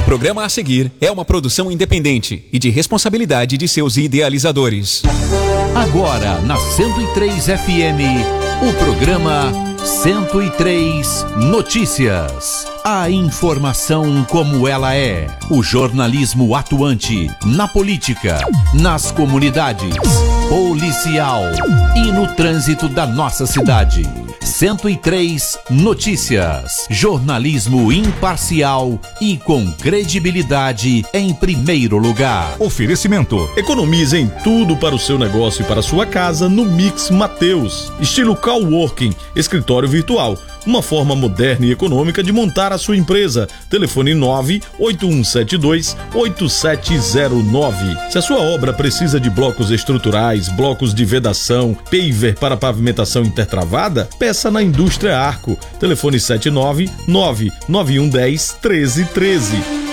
programa a seguir é uma produção independente e de responsabilidade de seus idealizadores. Agora, na 103 FM, o programa 103 Notícias. A informação como ela é. O jornalismo atuante na política, nas comunidades, policial e no trânsito da nossa cidade. 103 Notícias. Jornalismo imparcial e com credibilidade em primeiro lugar. Oferecimento. Economize em tudo para o seu negócio e para a sua casa no Mix Mateus. Estilo coworking, escritório virtual. Uma forma moderna e econômica de montar a sua empresa. Telefone 98172-8709. Se a sua obra precisa de blocos estruturais, blocos de vedação, paver para pavimentação intertravada, peça na Indústria Arco. Telefone 799-9110-1313.